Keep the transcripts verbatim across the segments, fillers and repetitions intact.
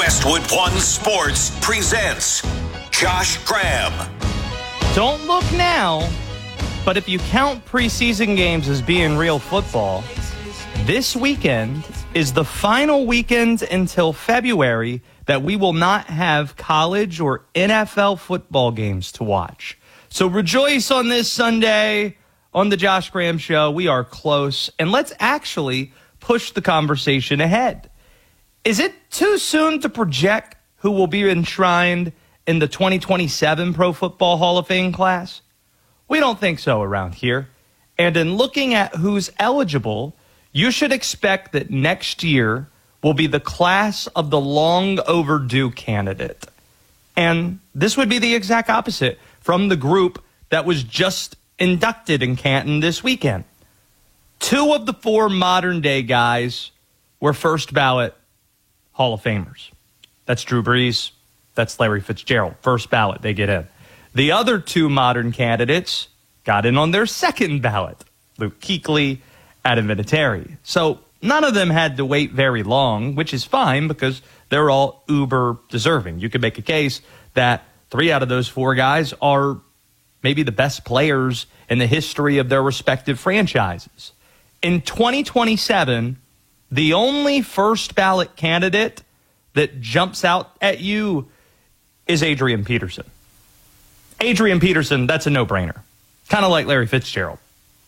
Westwood One Sports presents Josh Graham. Don't look now, but if you count preseason games as being real football, this weekend is the final weekend until February that we will not have college or N F L football games to watch. So rejoice on this Sunday on the Josh Graham Show. We are close, and let's actually push the conversation ahead. Is it too soon to project who will be enshrined in the twenty twenty-seven Pro Football Hall of Fame class? We don't think so around here. And in looking at who's eligible, you should expect that next year will be the class of the long overdue candidate. And this would be the exact opposite from the group that was just inducted in Canton this weekend. Two of the four modern day guys were first ballot Hall of Famers. That's Drew Brees. That's Larry Fitzgerald. First ballot, they get in. The other two modern candidates got in on their second ballot. Luke Kuechly, Adam Vinatieri. So none of them had to wait very long, which is fine because they're all uber deserving. You could make a case that three out of those four guys are maybe the best players in the history of their respective franchises. In twenty twenty-seven, the only first ballot candidate that jumps out at you is Adrian Peterson. Adrian Peterson, that's a no-brainer. Kind of like Larry Fitzgerald.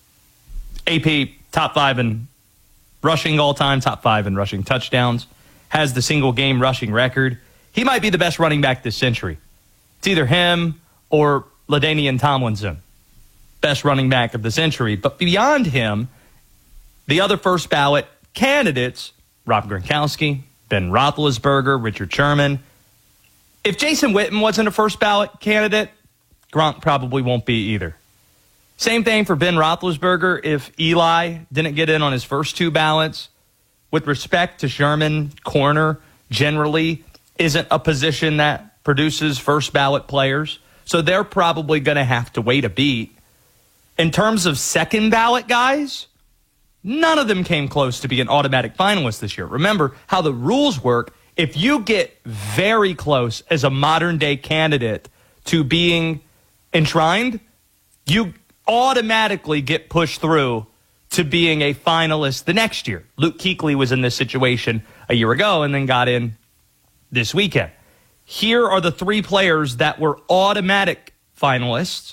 A P, top five in rushing all time, top five in rushing touchdowns, has the single game rushing record. He might be the best running back this century. It's either him or LaDainian Tomlinson, best running back of the century. But beyond him, the other first ballot candidates, Rob Gronkowski, Ben Roethlisberger, Richard Sherman. If Jason Witten wasn't a first ballot candidate, Gronk probably won't be either. Same thing for Ben Roethlisberger if Eli didn't get in on his first two ballots. With respect to Sherman, corner generally isn't a position that produces first ballot players, so they're probably going to have to wait a beat. In terms of second ballot guys, none of them came close to being automatic finalists this year. Remember how the rules work. If you get very close as a modern-day candidate to being enshrined, you automatically get pushed through to being a finalist the next year. Luke Kuechly was in this situation a year ago and then got in this weekend. Here are the three players that were automatic finalists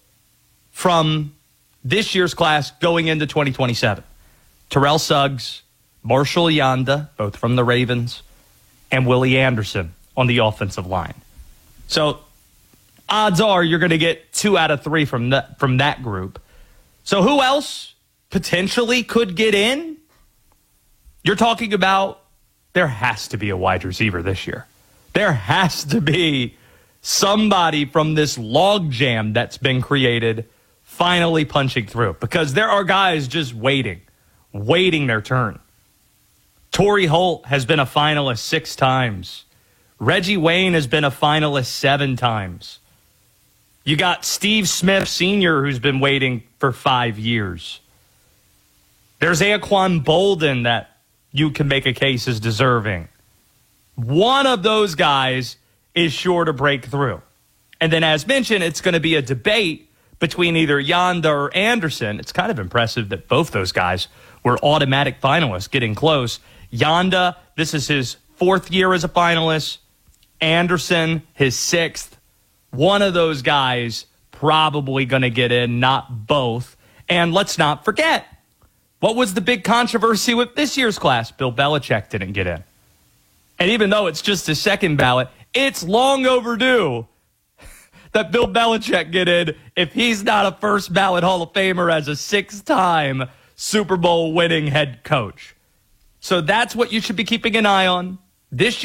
from this year's class going into twenty twenty-seven. Terrell Suggs, Marshall Yanda, both from the Ravens, and Willie Anderson on the offensive line. So odds are you're going to get two out of three from that, from that group. So who else potentially could get in? You're talking about there has to be a wide receiver this year. There has to be somebody from this logjam that's been created finally punching through, because there are guys just waiting, waiting their turn. Torrey Holt has been a finalist six times. Reggie Wayne has been a finalist seven times. You got Steve Smith Senior who's been waiting for five years. There's Anquan Bolden that you can make a case is deserving. One of those guys is sure to break through. And then, as mentioned, it's going to be a debate between either Yanda or Anderson. It's kind of impressive that both those guys were automatic finalists, getting close. Yanda, this is his fourth year as a finalist. Anderson, his sixth. One of those guys probably going to get in, not both. And let's not forget, what was the big controversy with this year's class? Bill Belichick didn't get in. And even though it's just a second ballot, it's long overdue that Bill Belichick get in if he's not a first ballot Hall of Famer as a six-time Super Bowl winning head coach. So that's what you should be keeping an eye on this year.